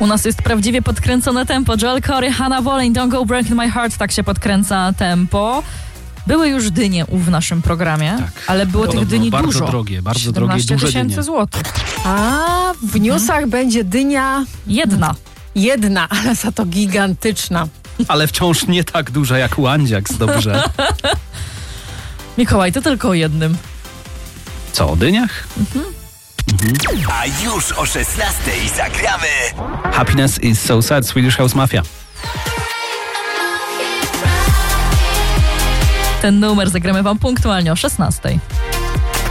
U nas jest prawdziwie podkręcone tempo. Joel Corey, Hannah Boleyn, Don't Go Breaking My Heart. Tak się podkręca tempo. Były już dynie w naszym programie, Tak. ale było tych dyni bardzo dużo. drogie, bardzo 17 drogie, duże tysięcy dynie. złotych. A w newsach będzie dynia Jedna. ale za to gigantyczna. Ale wciąż nie tak duża jak u Andziaks, dobrze. Mikołaj, to tylko o jednym. Co, o dyniach? A już o 16:00 zagramy Happiness is so sad, Swedish House Mafia. Ten numer zagramy wam punktualnie o 16:00.